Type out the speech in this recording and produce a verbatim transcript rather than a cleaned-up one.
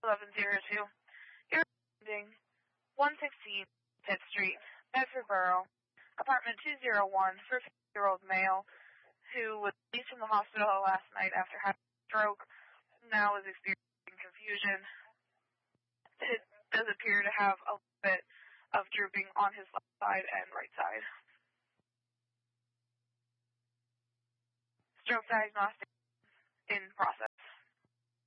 eleven oh two. You're one sixteen Pitt Street, Bedford Borough, apartment two oh one, for a fifty-year-old male who was released from the hospital last night after having a stroke, now is experiencing confusion. It does appear to have a little bit of drooping on his left side and right side. Stroke diagnostic in process.